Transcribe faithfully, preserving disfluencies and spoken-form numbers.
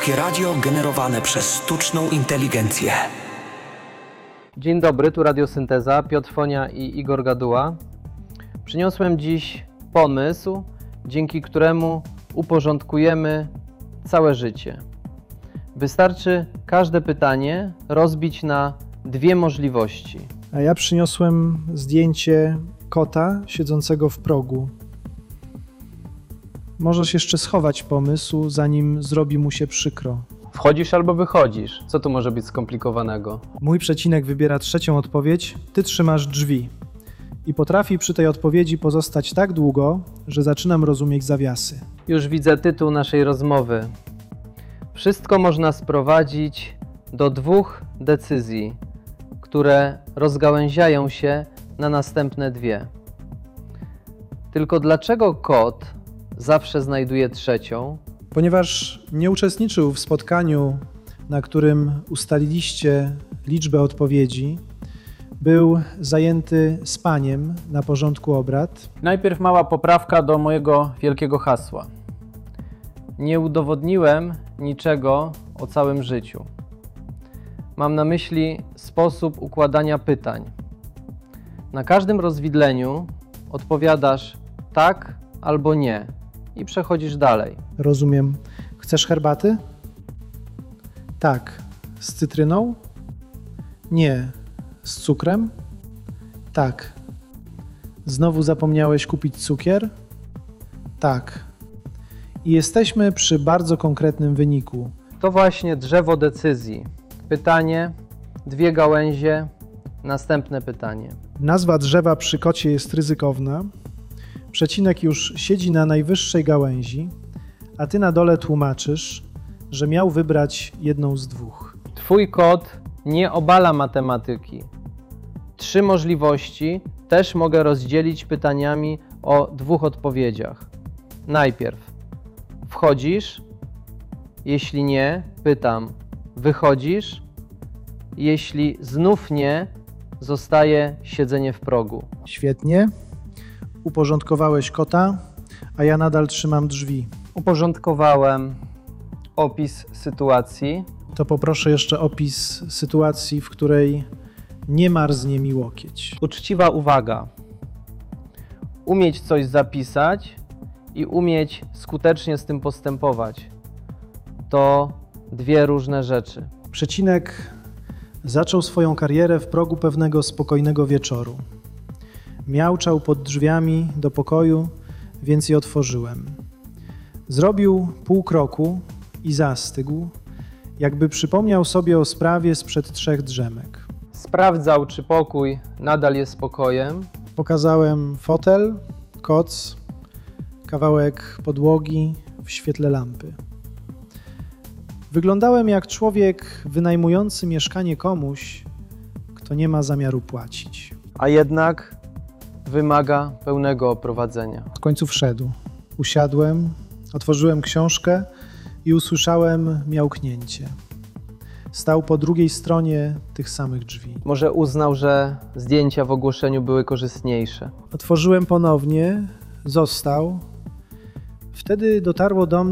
Polskie Radio generowane przez sztuczną inteligencję. Dzień dobry, tu Radiosynteza, Piotr Fonia i Igor Gaduła. Przyniosłem dziś pomysł, dzięki któremu uporządkujemy całe życie. Wystarczy każde pytanie rozbić na dwie możliwości. A ja przyniosłem zdjęcie kota siedzącego w progu. Możesz jeszcze schować pomysł, zanim zrobi mu się przykro. Wchodzisz albo wychodzisz. Co tu może być skomplikowanego? Mój przecinek wybiera trzecią odpowiedź, ty trzymasz drzwi. I potrafi przy tej odpowiedzi pozostać tak długo, że zaczynam rozumieć zawiasy. Już widzę tytuł naszej rozmowy. Wszystko można sprowadzić do dwóch decyzji, które rozgałęziają się na następne dwie. Tylko dlaczego kot zawsze znajduje trzecią? Ponieważ nie uczestniczył w spotkaniu, na którym ustaliliście liczbę odpowiedzi, był zajęty spaniem na porządku obrad. Najpierw mała poprawka do mojego wielkiego hasła. Nie udowodniłem niczego o całym życiu. Mam na myśli sposób układania pytań. Na każdym rozwidleniu odpowiadasz tak albo nie i przechodzisz dalej. Rozumiem. Chcesz herbaty? Tak. Z cytryną? Nie. Z cukrem? Tak. Znowu zapomniałeś kupić cukier? Tak. I jesteśmy przy bardzo konkretnym wyniku. To właśnie drzewo decyzji. Pytanie, dwie gałęzie, następne pytanie. Nazwa drzewa przy kocie jest ryzykowna. Przecinek już siedzi na najwyższej gałęzi, a ty na dole tłumaczysz, że miał wybrać jedną z dwóch. Twój kot nie obala matematyki. Trzy możliwości też mogę rozdzielić pytaniami o dwóch odpowiedziach. Najpierw wchodzisz, jeśli nie, pytam, wychodzisz, jeśli znów nie, zostaje siedzenie w progu. Świetnie. Uporządkowałeś kota, a ja nadal trzymam drzwi. Uporządkowałem opis sytuacji. To poproszę jeszcze opis sytuacji, w której nie marznie mi łokieć. Uczciwa uwaga. Umieć coś zapisać i umieć skutecznie z tym postępować. To dwie różne rzeczy. Przecinek zaczął swoją karierę w progu pewnego spokojnego wieczoru. Miauczał pod drzwiami do pokoju, więc je otworzyłem. Zrobił pół kroku i zastygł, jakby przypomniał sobie o sprawie sprzed trzech drzemek. Sprawdzał, czy pokój nadal jest pokojem. Pokazałem fotel, koc, kawałek podłogi w świetle lampy. Wyglądałem jak człowiek wynajmujący mieszkanie komuś, kto nie ma zamiaru płacić. A jednak wymaga pełnego oprowadzenia. W końcu wszedł. Usiadłem, otworzyłem książkę i usłyszałem miałknięcie. Stał po drugiej stronie tych samych drzwi. Może uznał, że zdjęcia w ogłoszeniu były korzystniejsze. Otworzyłem ponownie, został. Wtedy dotarło do mnie,